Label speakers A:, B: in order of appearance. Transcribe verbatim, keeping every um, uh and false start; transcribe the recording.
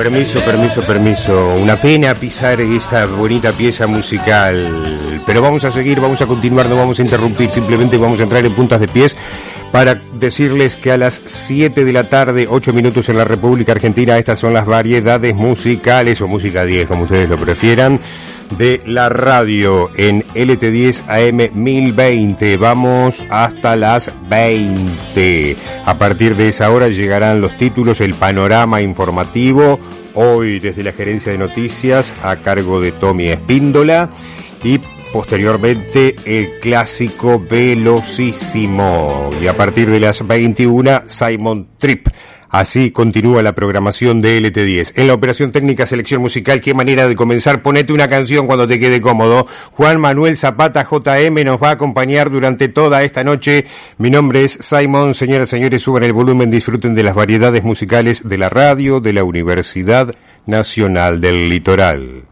A: permiso, permiso, permiso. Una pena pisar esta bonita pieza musical. Pero vamos a seguir, vamos a continuar, no vamos a interrumpir, simplemente vamos a entrar en puntas de pies para decirles que a las siete de la tarde, ocho minutos en la República Argentina, estas son las variedades musicales, o música diez, como ustedes lo prefieran, de la radio en L T diez A M mil veinte. Vamos hasta las veinte. A partir de esa hora llegarán los títulos, el panorama informativo, hoy desde la gerencia de noticias a cargo de Tommy Espíndola, y posteriormente el clásico velocísimo. Y a partir de las veintiuna, Simon Tripp. Así continúa la programación de L T diez. En la operación técnica, selección musical, qué manera de comenzar. Ponete una canción cuando te quede cómodo. Juan Manuel Zapata J M nos va a acompañar durante toda esta noche. Mi nombre es Simon. Señoras y señores, suban el volumen, disfruten de las variedades musicales de la radio de la Universidad Nacional del Litoral.